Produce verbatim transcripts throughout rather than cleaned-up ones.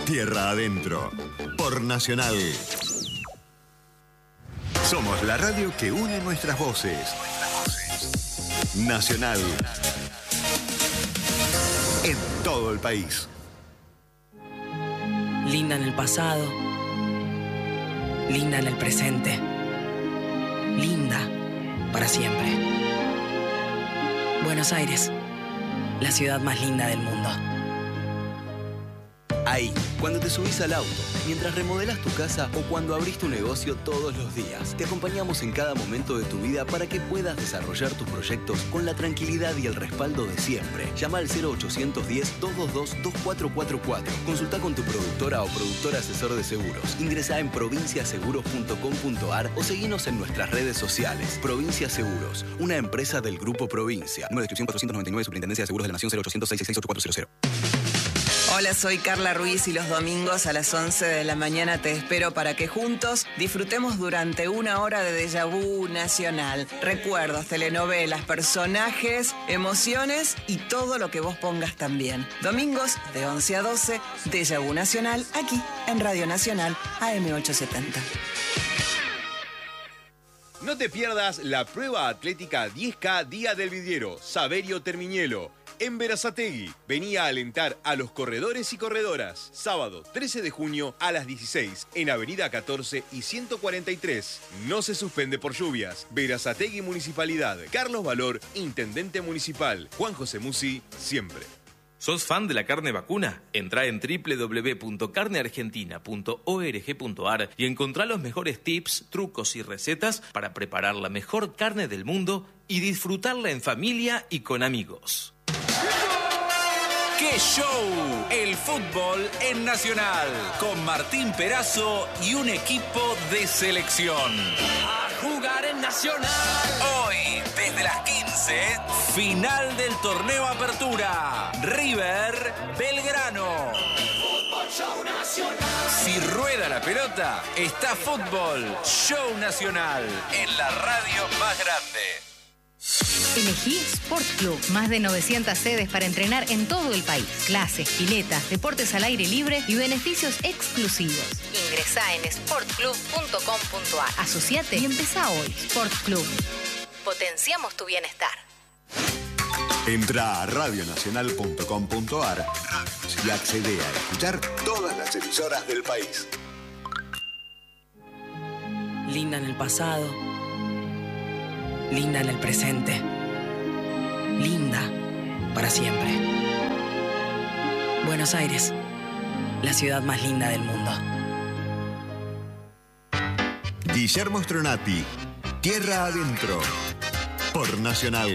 Tierra Adentro, por Nacional. Somos la radio que une nuestras voces. Nacional. En todo el país. Linda en el pasado. Linda en el presente. Linda para siempre. Buenos Aires, la ciudad más linda del mundo. Ahí, cuando te subís al auto, mientras remodelas tu casa o cuando abrís tu negocio todos los días. Te acompañamos en cada momento de tu vida para que puedas desarrollar tus proyectos con la tranquilidad y el respaldo de siempre. Llama al cero ochocientos diez, doscientos veintidós, veinticuatro cuarenta y cuatro. Consulta con tu productora o productor asesor de seguros. Ingresá en provincia seguros punto com punto ar o seguinos en nuestras redes sociales. Provincia Seguros, una empresa del Grupo Provincia. Número de inscripción cuatrocientos noventa y nueve, Superintendencia de Seguros de la Nación, cero ochocientos, seiscientos sesenta y ocho, cuatrocientos. Hola, soy Carla Ruiz y los domingos a las once de la mañana te espero para que juntos disfrutemos durante una hora de déjà vu nacional. Recuerdos, telenovelas, personajes, emociones y todo lo que vos pongas también. Domingos de once a doce, déjà vu nacional, aquí en Radio Nacional A M ochocientos setenta. No te pierdas la prueba atlética diez K Día del Vidriero, Saverio Termiñelo. En Berazategui, venía a alentar a los corredores y corredoras. Sábado trece de junio a las dieciséis, en Avenida catorce y ciento cuarenta y tres. No se suspende por lluvias. Berazategui Municipalidad. Carlos Valor, Intendente Municipal. Juan José Musi, siempre. ¿Sos fan de la carne vacuna? Entrá en doble u doble u doble u punto carne argentina punto org punto ar y encontrá los mejores tips, trucos y recetas para preparar la mejor carne del mundo y disfrutarla en familia y con amigos. ¡Qué show! El fútbol en Nacional, con Martín Perazo y un equipo de selección. A jugar en Nacional. Hoy, desde las quince, final del torneo Apertura. River, Belgrano. Fútbol Show Nacional. Si rueda la pelota, está Fútbol Show Nacional, en la radio más grande. Elegí Sport Club. Más de novecientas sedes para entrenar en todo el país. Clases, piletas, deportes al aire libre y beneficios exclusivos. Ingresá en sport club punto com punto ar. Asociate y empezá hoy. Sport Club. Potenciamos tu bienestar. Entra a radio nacional punto com punto ar y accede a escuchar todas las emisoras del país. Linda en el pasado. Linda en el presente. Linda para siempre. Buenos Aires, la ciudad más linda del mundo. Guillermo Stronati, Tierra Adentro, por Nacional.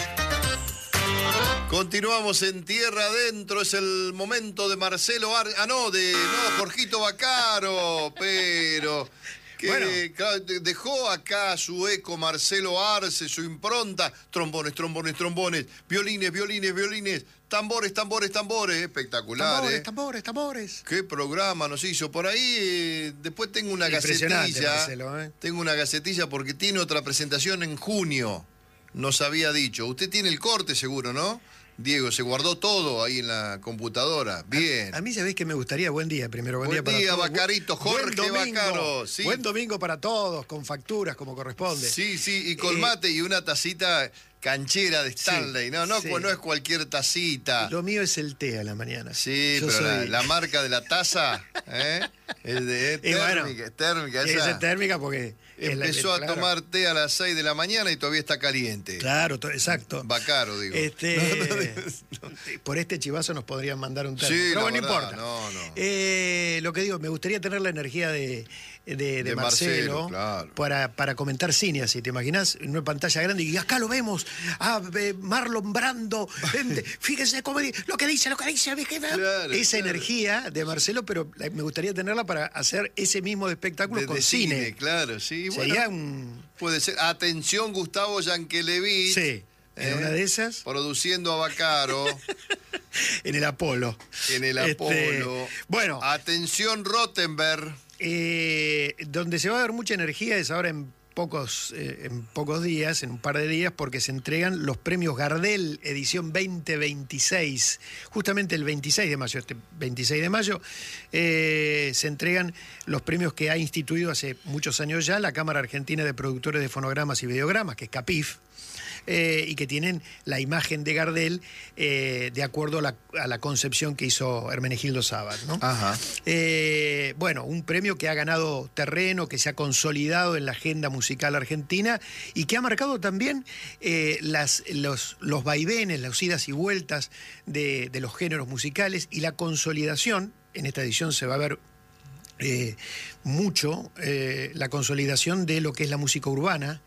Continuamos en Tierra Adentro, es el momento de Marcelo Ar... Ah, no, de no, Jorgito Vaccaro, pero... Que bueno, claro, dejó acá su eco Marcelo Arce, su impronta, trombones, trombones, trombones, violines, violines, violines, tambores, tambores, tambores, espectacular. Tambores, ¿eh? tambores, tambores. Qué programa nos hizo. Por ahí, eh, después tengo una gacetilla. Marcelo, ¿eh? Tengo una gacetilla porque tiene otra presentación en junio, nos había dicho. Usted tiene el corte seguro, ¿no? Diego, se guardó todo ahí en la computadora. Bien. A, a mí, ¿sabés qué me gustaría? Buen día, primero. Buen, buen día, día para Vacarito, todos. Jorge Vaccaro. Sí. Buen domingo para todos, con facturas como corresponde. Sí, sí, y con eh, mate y una tacita canchera de Stanley. Sí, no, no, sí. no es cualquier tacita. Lo mío es el té a la mañana. Sí, Yo pero soy... la, la marca de la taza, ¿eh? Es de es térmica, bueno, es térmica. Esa. Es térmica porque... Empezó la, a tomar claro. té a las seis de la mañana y todavía está caliente. Claro, exacto. Vaccaro, digo. Este, no, no, no. Por este chivazo nos podrían mandar un termo. Sí, pero bueno, verdad, no importa. No, no. Eh, lo que digo, me gustaría tener la energía de, de, de, de Marcelo, Marcelo claro. para, para comentar cine así. ¿Te imaginas? En una pantalla grande y acá lo vemos. A eh, Marlon Brando. Fíjense cómo, lo que dice, lo que dice. Claro, esa claro. energía de Marcelo, pero me gustaría tenerla para hacer ese mismo de espectáculo de, con de cine. cine. Claro, sí. Sería bueno, un... Puede ser. Atención, Gustavo Yankelevich. Sí. En eh, una de esas. Produciendo a Vaccaro. En el Apolo. En el Apolo. Este, bueno. Atención, Rottenberg. Eh, donde se va a ver mucha energía es ahora en pocos, eh, en pocos días, en un par de días, porque se entregan los premios Gardel, edición veinte veintiséis. Justamente el veintiséis de mayo, este veintiséis de mayo, eh, se entregan los premios que ha instituido hace muchos años ya la Cámara Argentina de Productores de Fonogramas y Videogramas, que es CAPIF, eh, y que tienen la imagen de Gardel eh, de acuerdo a la, a la concepción que hizo Hermenegildo Sabat, ¿no? Ajá. Eh, bueno, un premio que ha ganado terreno, que se ha consolidado en la agenda musical argentina y que ha marcado también eh, las, los, los vaivenes, las idas y vueltas de, de los géneros musicales y la consolidación. En esta edición se va a ver Eh, mucho eh, la consolidación de lo que es la música urbana,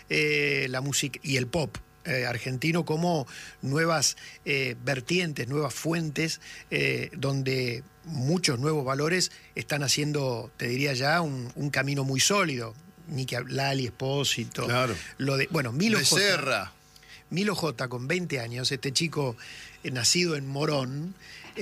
eh, la música y el pop eh, argentino como nuevas eh, vertientes, nuevas fuentes, eh, donde muchos nuevos valores están haciendo, te diría ya, un, un camino muy sólido. Nicky Lali, Espósito, claro. Lo de, bueno, Milo Becerra. J. Milo J, con veinte años, este chico eh, nacido en Morón,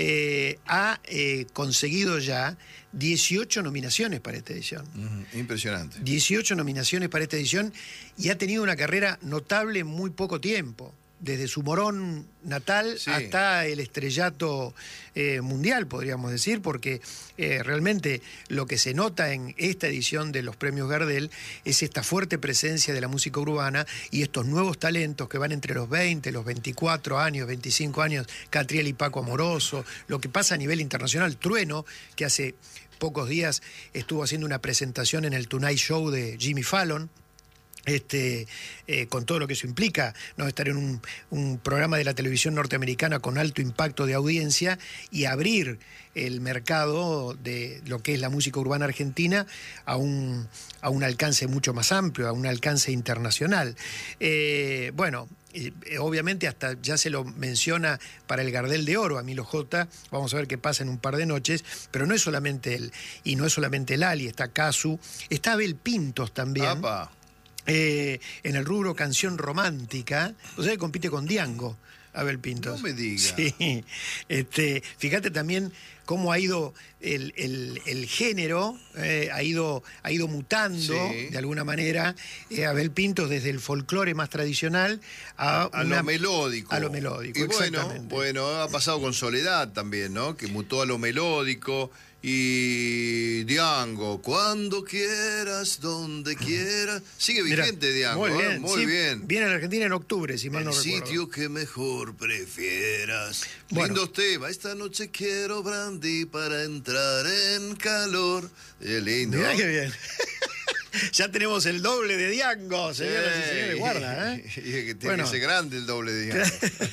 eh, ha eh, conseguido ya dieciocho nominaciones para esta edición. Uh-huh. Impresionante. dieciocho nominaciones para esta edición y ha tenido una carrera notable en muy poco tiempo. Desde su Morón natal sí. hasta el estrellato eh, mundial, podríamos decir, porque eh, realmente lo que se nota en esta edición de los premios Gardel es esta fuerte presencia de la música urbana y estos nuevos talentos que van entre los veinte, los veinticuatro años, veinticinco años, Catriel y Paco Amoroso, lo que pasa a nivel internacional, Trueno, que hace pocos días estuvo haciendo una presentación en el Tonight Show de Jimmy Fallon. Este, eh, con todo lo que eso implica, ¿no? Estar en un, un programa de la televisión norteamericana con alto impacto de audiencia y abrir el mercado de lo que es la música urbana argentina a un, a un alcance mucho más amplio, a un alcance internacional. Eh, bueno, eh, obviamente hasta ya se lo menciona para el Gardel de Oro a Milo J, vamos a ver qué pasa en un par de noches, pero no es solamente él, y no es solamente Lali, está Casu, está Abel Pintos también. ¡Apa! Eh, en el rubro canción romántica, o sea, que compite con Diango, Abel Pintos. No me diga. Sí. Este, fíjate también cómo ha ido el, el, el género, eh, ha, ido, ha ido mutando sí. de alguna manera. Eh, Abel Pintos desde el folclore más tradicional a, a una, lo melódico. A lo melódico, y bueno, bueno, ha pasado con Soledad también, ¿no? Que mutó a lo melódico. Y Diango, cuando quieras, donde quieras. Sigue vigente. Mirá, Diango, muy bien, ¿eh? Muy sí, bien. Viene a la Argentina en octubre, si mal el no recuerdo. El sitio que mejor prefieras. Bueno. Lindos temas. Esta noche quiero brandy para entrar en calor. Qué lindo. Mirá qué bien. Ya tenemos el doble de Diango, señoras y señores, guarda, ¿eh? Y que tiene bueno. que ser grande el doble de Diango.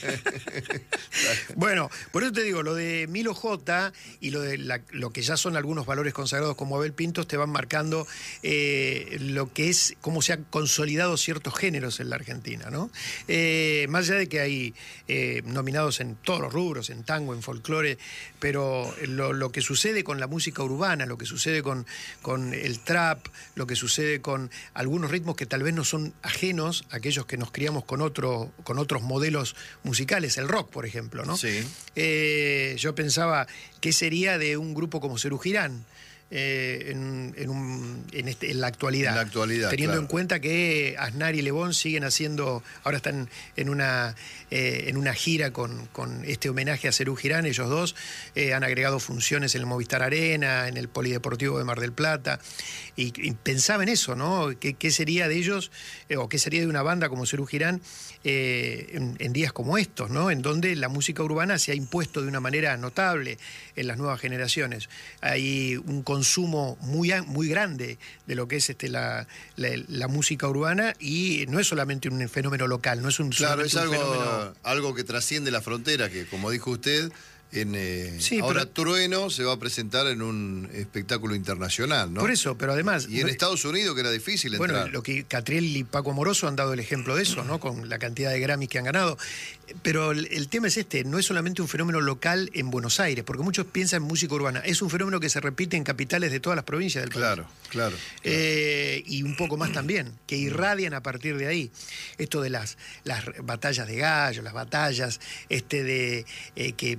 Bueno, por eso te digo, lo de Milo J y lo de la, lo que ya son algunos valores consagrados como Abel Pintos te van marcando eh, lo que es, cómo se han consolidado ciertos géneros en la Argentina, ¿no? Eh, más allá de que hay eh, nominados en todos los rubros, en tango, en folclore, pero lo, lo que sucede con la música urbana, lo que sucede con, con el trap, lo que sucede con algunos ritmos que tal vez no son ajenos a aquellos que nos criamos con, otro, con otros modelos musicales, el rock, por ejemplo, ¿no? Sí. Eh, yo pensaba, ¿qué sería de un grupo como Serú Girán? Eh, en, en, un, en, este, en la actualidad, en la actualidad teniendo claro. en cuenta que Aznar y Lebón siguen haciendo, ahora están en una, eh, en una gira con, con este homenaje a Serú Girán, ellos dos eh, han agregado funciones en el Movistar Arena, en el Polideportivo de Mar del Plata, y, y pensaba en eso, ¿no? ¿Qué, qué sería de ellos, eh, o qué sería de una banda como Serú Girán eh, en, en días como estos, ¿no? En donde la música urbana se ha impuesto de una manera notable en las nuevas generaciones. Hay un consumo muy, muy grande de lo que es este, la, la, la música urbana y no es solamente un fenómeno local, no es un, claro, es un algo, fenómeno... algo que trasciende la frontera, que como dijo usted, en, eh, sí, ahora pero... Trueno se va a presentar en un espectáculo internacional, ¿no? Por eso, pero además... Y en no... Estados Unidos, que era difícil bueno, entrar. Lo que Catriel y Paco Amoroso han dado el ejemplo de eso, ¿no? Con la cantidad de Grammys que han ganado. Pero el, el tema es este, no es solamente un fenómeno local en Buenos Aires, porque muchos piensan en música urbana, es un fenómeno que se repite en capitales de todas las provincias del país. Claro, claro. Eh, y un poco más también, que irradian a partir de ahí. Esto de las, las batallas de gallos, las batallas este de eh, que, que pueden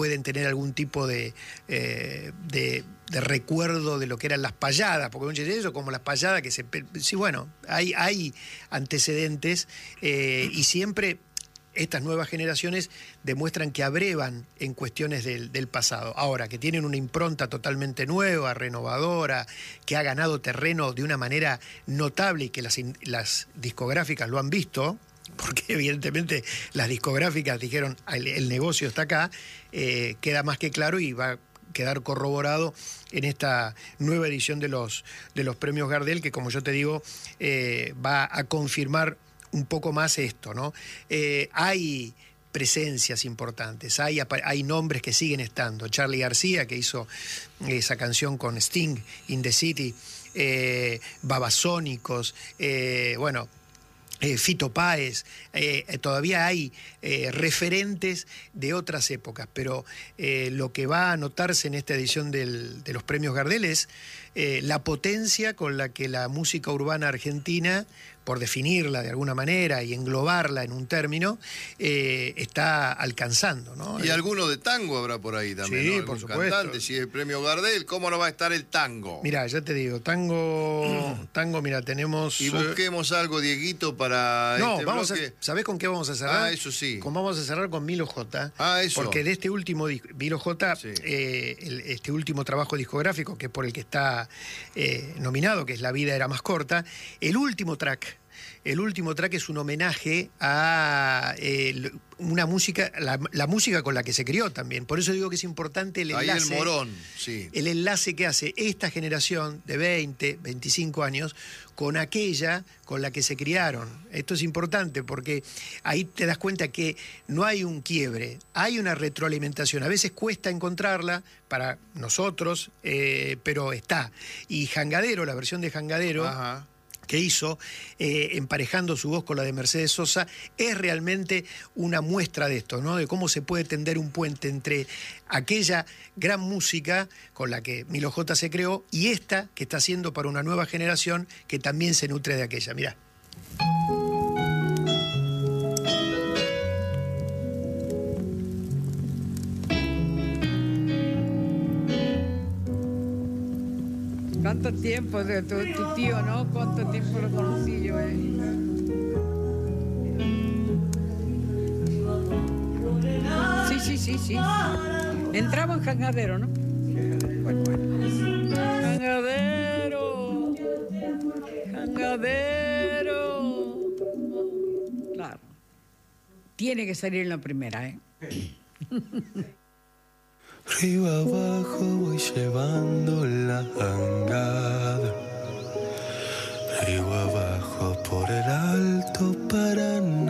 pueden tener algún tipo de, eh, de, de recuerdo de lo que eran las payadas, porque muchos dicen eso, como las payadas que se... Sí, bueno, hay, hay antecedentes eh, y siempre estas nuevas generaciones demuestran que abrevan en cuestiones del, del pasado. Ahora, que tienen una impronta totalmente nueva, renovadora, que ha ganado terreno de una manera notable y que las, las discográficas lo han visto, porque evidentemente las discográficas dijeron el, el negocio está acá, eh, queda más que claro y va a quedar corroborado en esta nueva edición de los, de los premios Gardel, que como yo te digo, eh, va a confirmar un poco más esto, ¿no? Eh, hay presencias importantes, hay, hay nombres que siguen estando. Charly García, que hizo esa canción con Sting, In the City, eh, Babasónicos, eh, bueno, eh, Fito Páez, eh, todavía hay eh, referentes de otras épocas, pero eh, lo que va a notarse en esta edición del, de los premios Gardel es eh, la potencia con la que la música urbana argentina, por definirla de alguna manera y englobarla en un término, eh, está alcanzando, ¿no? Y alguno de tango habrá por ahí también, sí, ¿no? por supuesto. Cantante, si es el premio Gardel, ¿cómo no va a estar el tango? Mirá, ya te digo, tango, tango, mira, tenemos... Y busquemos algo, Dieguito, para no, este vamos bloque. a, ¿sabés con qué vamos a cerrar? Ah, eso sí. Con, vamos a cerrar con Milo J. Ah, eso. Porque de este último disco, Milo J, Sí. eh, el- este último trabajo discográfico, que es por el que está eh, nominado, que es La vida era más corta, el último track... El último track es un homenaje a eh, una música, la, la música con la que se crió también. Por eso digo que es importante el Ahí enlace. el morón, sí. El enlace que hace esta generación de veinte, veinticinco años con aquella con la que se criaron. Esto es importante porque ahí te das cuenta que no hay un quiebre, hay una retroalimentación. A veces cuesta encontrarla para nosotros, eh, pero está. Y Jangadero, la versión de Jangadero... Ajá. que hizo, eh, emparejando su voz con la de Mercedes Sosa, es realmente una muestra de esto, ¿no? De cómo se puede tender un puente entre aquella gran música con la que Milo J se creó y esta que está haciendo para una nueva generación que también se nutre de aquella. Mirá. ¿Cuánto tiempo de tu, tu tío, no? ¿Cuánto tiempo lo conocí yo, eh? Sí, sí, sí, sí. Entraba en Jangadero, ¿no? Bueno, bueno. Jangadero. Jangadero. Claro. Tiene que salir en la primera, ¿eh? Río abajo voy llevando la jangada. Río abajo por el Alto Paraná.